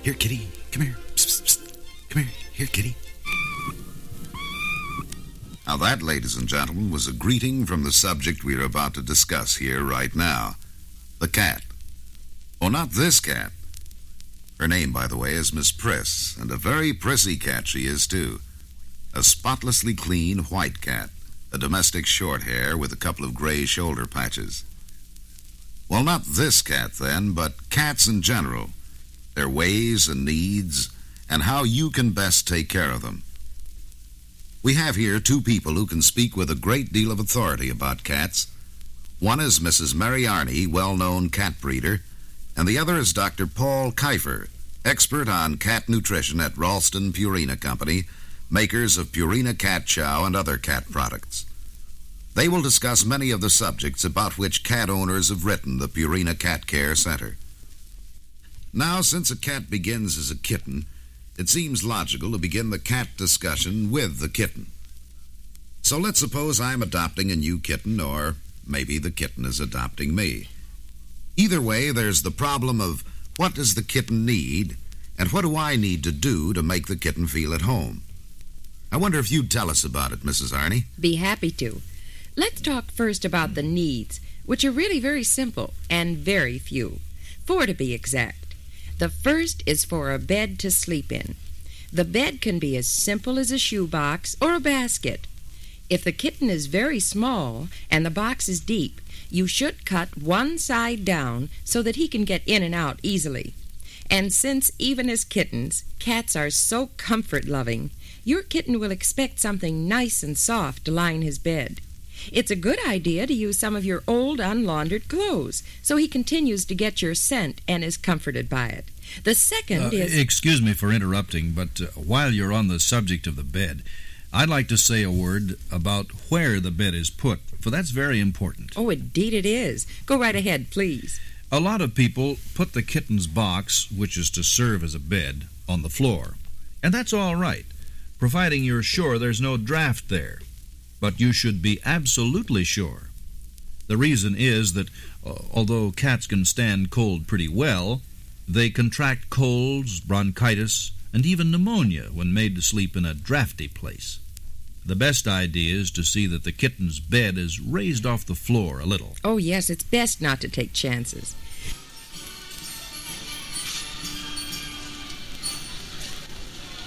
Here, kitty. Come here. Psst, psst, psst. Come here. Here, kitty. Now that, ladies and gentlemen, was a greeting from the subject we are about to discuss here right now. The cat. Oh, not this cat. Her name, by the way, is Miss Priss, and a very prissy cat she is, too. A spotlessly clean white cat, a domestic short hair with a couple of gray shoulder patches. Well, not this cat, then, but cats in general, their ways and needs, and how you can best take care of them. We have here two people who can speak with a great deal of authority about cats. One is Mrs. Mary Arney, well-known cat breeder, and the other is Dr. Paul Kiefer, expert on cat nutrition at Ralston Purina Company, makers of Purina Cat Chow and other cat products. They will discuss many of the subjects about which cat owners have written the Purina Cat Care Center. Now, since a cat begins as a kitten, it seems logical to begin the cat discussion with the kitten. So let's suppose I'm adopting a new kitten, or maybe the kitten is adopting me. Either way, there's the problem of what does the kitten need, and what do I need to do to make the kitten feel at home? I wonder if you'd tell us about it, Mrs. Arney. Be happy to. Let's talk first about the needs, which are really very simple and very few. 4 to be exact. The first is for a bed to sleep in. The bed can be as simple as a shoebox or a basket. If the kitten is very small and the box is deep, you should cut one side down so that he can get in and out easily. And since even as kittens, cats are so comfort-loving, your kitten will expect something nice and soft to line his bed. It's a good idea to use some of your old unlaundered clothes so he continues to get your scent and is comforted by it. The second is... Excuse me for interrupting, but while you're on the subject of the bed, I'd like to say a word about where the bed is put, for that's very important. Oh, indeed it is. Go right ahead, please. A lot of people put the kitten's box, which is to serve as a bed, on the floor. And that's all right, providing you're sure there's no draft there. But you should be absolutely sure. The reason is that, although cats can stand cold pretty well, they contract colds, bronchitis, and even pneumonia when made to sleep in a drafty place. The best idea is to see that the kitten's bed is raised off the floor a little. Oh, yes, it's best not to take chances.